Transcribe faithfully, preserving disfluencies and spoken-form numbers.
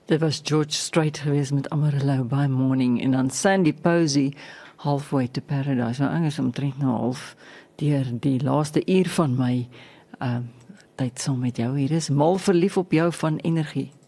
Dit was George Strait geweest met Amarillo by Morning en dan Sandy Posey, Halfway to Paradise. Nou, Angus, omtrent nou half deur die laaste uur van my uh, tyd saam met jou hier is. Mal verlief op jou van Energie.